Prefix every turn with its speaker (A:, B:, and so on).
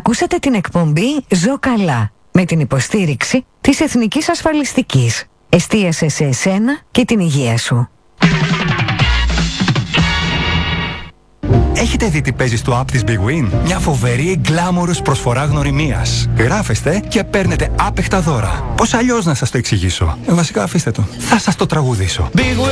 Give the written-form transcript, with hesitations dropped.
A: Ακούσατε την εκπομπή «Ζω καλά» με την υποστήριξη της Εθνικής Ασφαλιστικής. Εστίασε σε εσένα και την υγεία σου.
B: Έχετε δει τι παίζει στο app της Big Win? Μια φοβερή γκλάμορους προσφορά γνωριμίας. Γράφεστε και παίρνετε άπεχτα δώρα. Πώς αλλιώς να σας το εξηγήσω? Βασικά αφήστε το. Θα σας το τραγουδήσω. Big Win.